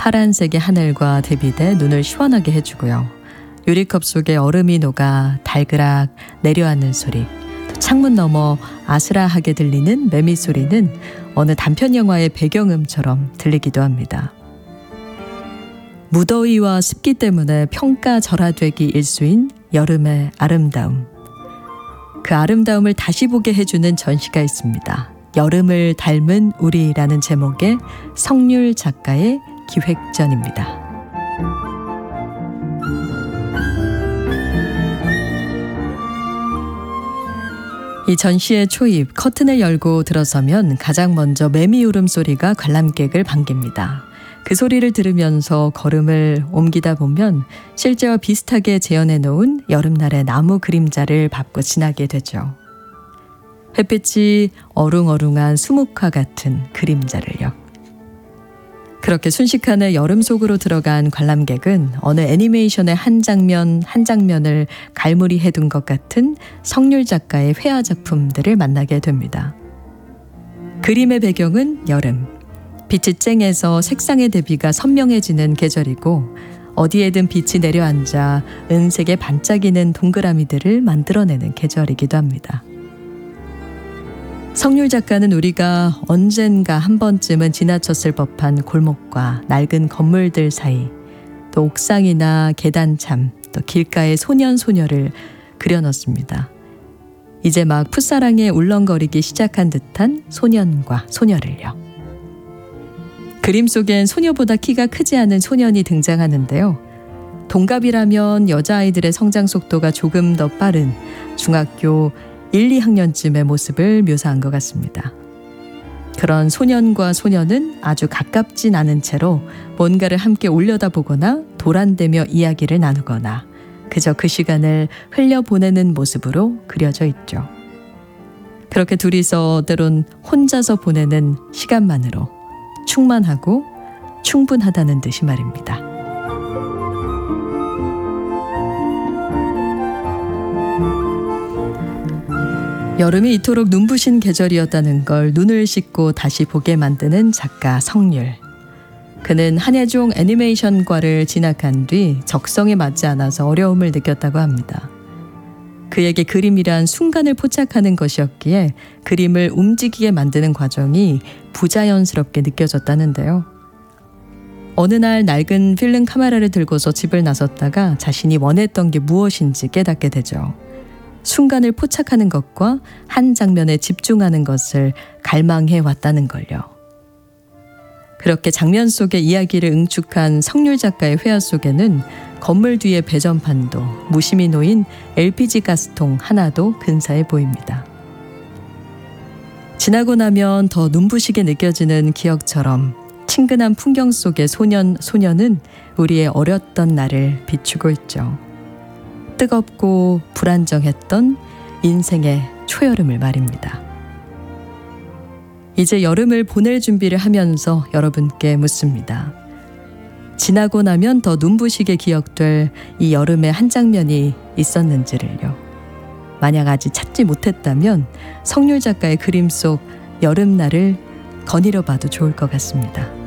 파란색의 하늘과 대비돼 눈을 시원하게 해주고요. 유리컵 속에 얼음이 녹아 달그락 내려앉는 소리, 또 창문 너머 아스라하게 들리는 매미 소리는 어느 단편 영화의 배경음처럼 들리기도 합니다. 무더위와 습기 때문에 평가절하되기 일수인 여름의 아름다움. 그 아름다움을 다시 보게 해주는 전시가 있습니다. 여름을 닮은 우리라는 제목의 성률 작가의 기획전입니다. 이 전시의 초입, 커튼을 열고 들어서면 가장 먼저 매미 울음소리가 관람객을 반깁니다. 그 소리를 들으면서 걸음을 옮기다 보면 실제와 비슷하게 재현해 놓은 여름날의 나무 그림자를 밟고 지나게 되죠. 햇빛이 어룽어룽한 수묵화 같은 그림자를요. 그렇게 순식간에 여름 속으로 들어간 관람객은 어느 애니메이션의 한 장면 한 장면을 갈무리 해둔 것 같은 성률 작가의 회화 작품들을 만나게 됩니다. 그림의 배경은 여름. 빛이 쨍해서 색상의 대비가 선명해지는 계절이고 어디에든 빛이 내려앉아 은색의 반짝이는 동그라미들을 만들어내는 계절이기도 합니다. 성률 작가는 우리가 언젠가 한 번쯤은 지나쳤을 법한 골목과 낡은 건물들 사이, 또 옥상이나 계단참, 또 길가의 소년 소녀를 그려넣습니다. 이제 막 풋사랑에 울렁거리기 시작한 듯한 소년과 소녀를요. 그림 속엔 소녀보다 키가 크지 않은 소년이 등장하는데요. 동갑이라면 여자아이들의 성장 속도가 조금 더 빠른 중학교 1, 2학년쯤의 모습을 묘사한 것 같습니다. 그런 소년과 소녀는 아주 가깝진 않은 채로 뭔가를 함께 올려다보거나 도란대며 이야기를 나누거나 그저 그 시간을 흘려보내는 모습으로 그려져 있죠. 그렇게 둘이서 때론 혼자서 보내는 시간만으로 충만하고 충분하다는 듯이 말입니다. 여름이 이토록 눈부신 계절이었다는 걸 눈을 씻고 다시 보게 만드는 작가 성률. 그는 한예종 애니메이션과를 진학한 뒤 적성에 맞지 않아서 어려움을 느꼈다고 합니다. 그에게 그림이란 순간을 포착하는 것이었기에 그림을 움직이게 만드는 과정이 부자연스럽게 느껴졌다는데요. 어느 날 낡은 필름 카메라를 들고서 집을 나섰다가 자신이 원했던 게 무엇인지 깨닫게 되죠. 순간을 포착하는 것과 한 장면에 집중하는 것을 갈망해 왔다는 걸요. 그렇게 장면 속의 이야기를 응축한 성률 작가의 회화 속에는 건물 뒤의 배전판도 무심히 놓인 LPG 가스통 하나도 근사해 보입니다. 지나고 나면 더 눈부시게 느껴지는 기억처럼 친근한 풍경 속의 소녀는 우리의 어렸던 날을 비추고 있죠. 뜨겁고 불안정했던 인생의 초여름을 말입니다. 이제 여름을 보낼 준비를 하면서 여러분께 묻습니다. 지나고 나면 더 눈부시게 기억될 이 여름의 한 장면이 있었는지를요. 만약 아직 찾지 못했다면 성률 작가의 그림 속 여름날을 거닐어 봐도 좋을 것 같습니다.